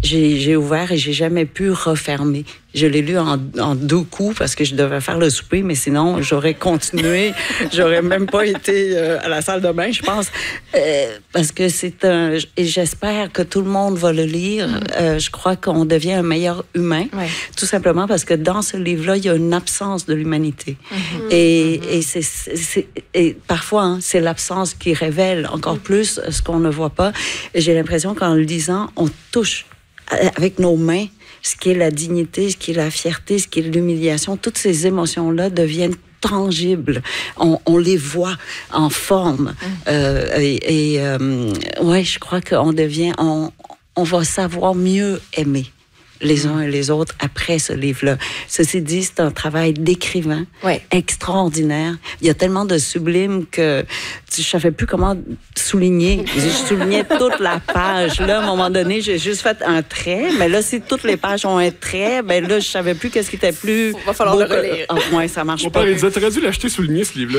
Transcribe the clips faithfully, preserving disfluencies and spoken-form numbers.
j'ai, j'ai ouvert et j'ai jamais pu refermer. Je l'ai lu en, en deux coups parce que je devais faire le souper, mais sinon, j'aurais continué. J'aurais même pas été euh, à la salle de bain, je pense. Euh, parce que c'est un... Et j'espère que tout le monde va le lire. Mm. Euh, je crois qu'on devient un meilleur humain. Ouais. Tout simplement parce que dans ce livre-là, il y a une absence de l'humanité. Mm-hmm. Et, mm-hmm. et, c'est, c'est, et parfois, hein, c'est l'absence qui révèle encore mm. plus ce qu'on ne voit pas. Et j'ai l'impression qu'en le lisant, on touche avec nos mains ce qui est la dignité, ce qui est la fierté, ce qui est l'humiliation. Toutes ces émotions-là deviennent tangibles. On, on les voit en forme. Mmh. Euh, et et euh, ouais, je crois qu'on devient... On, on va savoir mieux aimer les uns et les autres après ce livre-là. Ceci dit, c'est un travail d'écrivain ouais. extraordinaire. Il y a tellement de sublime que je ne savais plus comment souligner. Je soulignais toute la page. Là, à un moment donné, j'ai juste fait un trait. Mais là, si toutes les pages ont un trait, ben là, je ne savais plus qu'est-ce qui était plus... Il va falloir le relire. Que... Oh, ouais, ça marche Mon pas. père, il disait, t'aurais dû l'acheter souligné, ce livre-là.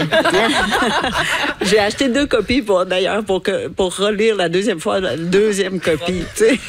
J'ai acheté deux copies, pour, d'ailleurs, pour, que, pour relire la deuxième fois, la deuxième copie, tu sais.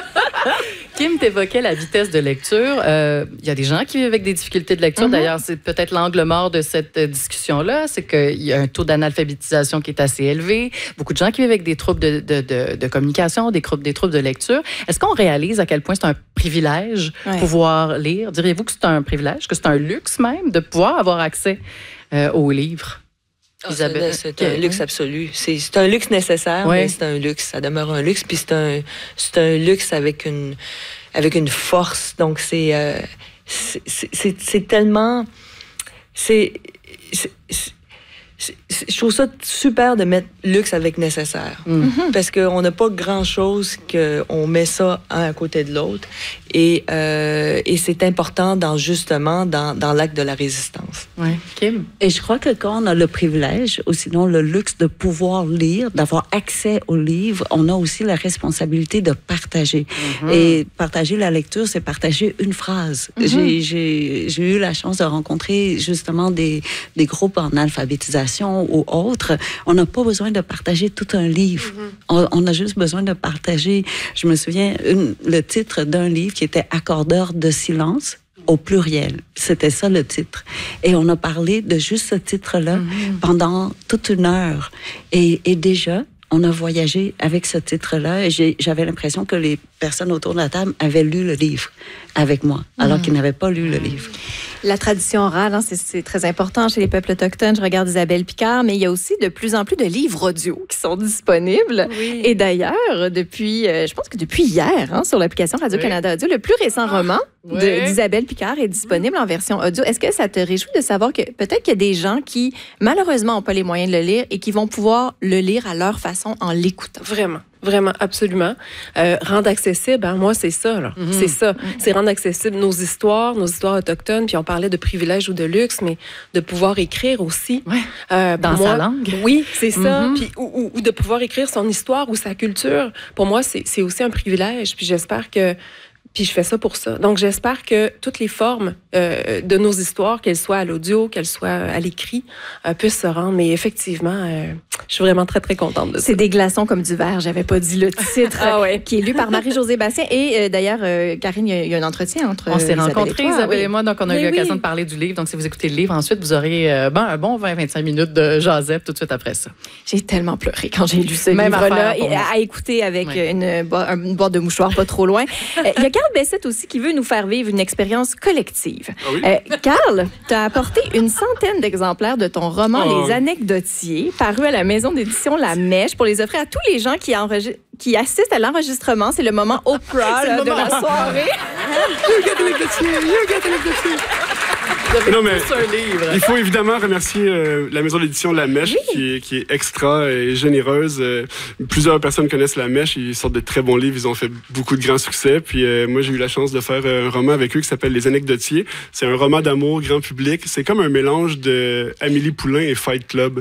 Kim, t'évoquais la vitesse de lecture. Il euh, y a des gens qui vivent avec des difficultés de lecture. Mm-hmm. D'ailleurs, c'est peut-être l'angle mort de cette discussion-là. C'est qu'il y a un taux d'analphabétisation qui est assez élevé. Beaucoup de gens qui vivent avec des troubles de, de, de, de communication, des, des troubles de lecture. Est-ce qu'on réalise à quel point c'est un privilège ouais. pouvoir lire? Diriez-vous que c'est un privilège, que c'est un luxe même de pouvoir avoir accès euh, aux livres? Oh, Isabelle, c'est, c'est un luxe absolu. C'est, c'est un luxe nécessaire, ouais. mais c'est un luxe. Ça demeure un luxe, puis c'est un, c'est un luxe avec une, avec une force. Donc, c'est, euh, c'est, c'est, c'est, c'est tellement... C'est, c'est, c'est, c'est, je trouve ça super de mettre luxe avec nécessaire. Mm-hmm. Parce qu'on n'a pas grand-chose qu'on met ça un à côté de l'autre. Et, euh, et c'est important dans, justement dans, dans l'acte de la résistance. Oui. Kim? Et je crois que quand on a le privilège, ou sinon le luxe de pouvoir lire, d'avoir accès aux livres, on a aussi la responsabilité de partager. Mm-hmm. Et partager la lecture, c'est partager une phrase. Mm-hmm. J'ai, j'ai, j'ai eu la chance de rencontrer justement des, des groupes en alphabétisation ou autres. On n'a pas besoin de partager tout un livre. Mm-hmm. On, on a juste besoin de partager, je me souviens, une, le titre d'un livre qui était « Accordeur de silence » au pluriel. C'était ça le titre. Et on a parlé de juste ce titre-là mm-hmm. pendant toute une heure. Et, et déjà, on a voyagé avec ce titre-là et j'ai, j'avais l'impression que les personnes autour de la table avaient lu le livre avec moi, alors mmh. qu'ils n'avaient pas lu le livre. La tradition orale, hein, c'est, c'est très important chez les peuples autochtones. Je regarde Isabelle Picard, mais il y a aussi de plus en plus de livres audio qui sont disponibles. Oui. Et d'ailleurs, depuis, euh, je pense que depuis hier, hein, sur l'application Radio-Canada oui. Audio, le plus récent ah, roman oui. de, d'Isabelle Picard est disponible en version audio. Est-ce que ça te réjouit de savoir que peut-être qu'il y a des gens qui, malheureusement, n'ont pas les moyens de le lire et qui vont pouvoir le lire à leur façon en l'écoutant? Vraiment. Vraiment, absolument. Euh, rendre accessible, hein, moi, c'est ça. Là. Mm-hmm. C'est ça. Mm-hmm. C'est rendre accessible nos histoires, nos histoires autochtones. Puis on parlait de privilèges ou de luxe, mais de pouvoir écrire aussi. Ouais. Euh, Dans moi, sa langue. Oui, c'est ça. Mm-hmm. Puis, ou, ou, ou de pouvoir écrire son histoire ou sa culture. Pour moi, c'est, c'est aussi un privilège. Puis j'espère que... Puis je fais ça pour ça. Donc, j'espère que toutes les formes euh, de nos histoires, qu'elles soient à l'audio, qu'elles soient à l'écrit, euh, puissent se rendre. Mais effectivement, euh, je suis vraiment très, très contente de ça. C'est des glaçons comme du verre. J'avais pas dit le titre. ah ouais. Qui est lu par Marie-Josée Bastien. Et euh, d'ailleurs, euh, Karine, il y, y a un entretien entre On s'est Isabelle rencontrés, et toi, Isabelle oui. et moi. Donc, on a Mais eu l'occasion oui. de parler du livre. Donc, si vous écoutez le livre, ensuite, vous aurez euh, ben, un bon vingt à vingt-cinq minutes de jasette tout de suite après ça. J'ai tellement pleuré quand j'ai lu ce Même livre-là. Et à, à écouter avec oui. une, une boîte de mouchoirs pas trop loin. Il y a Carl Bessette aussi qui veut nous faire vivre une expérience collective. Ah oui? euh, Carl, tu as apporté une centaine d'exemplaires de ton roman oh. Les Anecdotiers, paru à la maison d'édition La Mèche, pour les offrir à tous les gens qui, enregist- qui assistent à l'enregistrement. C'est le moment Oprah là, de moment. la soirée. You get l'anecdotier, you get l'anecdotier. Non, mais il faut évidemment remercier euh, la maison d'édition La Mèche, oui. qui, est, qui est extra et généreuse. Euh, plusieurs personnes connaissent La Mèche. Ils sortent de très bons livres. Ils ont fait beaucoup de grands succès. Puis euh, moi, j'ai eu la chance de faire un roman avec eux qui s'appelle Les Anecdotiers. C'est un roman d'amour grand public. C'est comme un mélange de Amélie Poulain et Fight Club.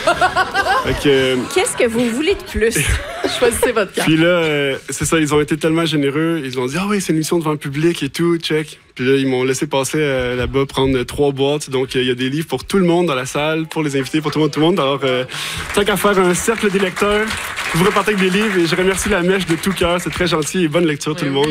Donc, euh, qu'est-ce que vous voulez de plus? Choisissez votre carte. Puis là, euh, c'est ça, ils ont été tellement généreux. Ils ont dit « Ah oui, c'est une émission devant le public et tout, check ». Puis là, ils m'ont laissé passer euh, là-bas, prendre trois boîtes. Donc, il euh, y a des livres pour tout le monde dans la salle, pour les invités, pour tout le monde, tout le monde. Alors, euh, tant qu'à faire un cercle des lecteurs, vous repartez avec des livres. Et je remercie La Mèche de tout cœur. C'est très gentil et bonne lecture, oui, tout le monde.